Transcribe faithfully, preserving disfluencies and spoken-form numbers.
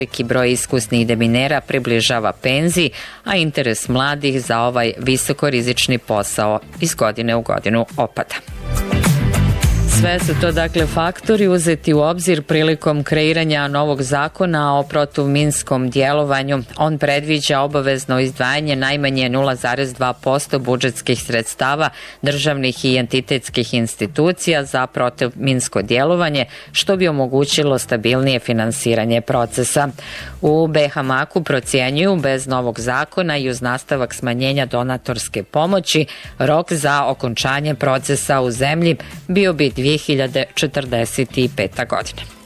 Veliki broj iskusnih deminera približava penziji, a interes mladih za ovaj visokorizični posao iz godine u godinu opada. Sve su to dakle faktori uzeti u obzir prilikom kreiranja novog zakona o protivminskom djelovanju. On predviđa obavezno izdvajanje najmanje nula zarez dva posto budžetskih sredstava državnih i entitetskih institucija za protivminsko djelovanje, što bi omogućilo stabilnije finansiranje procesa. U B H M-u procjenjuju bez novog zakona i uz nastavak smanjenja donatorske pomoći, rok za okončanje procesa u zemlji bio bi dvije hiljade četrdeset peta. godine.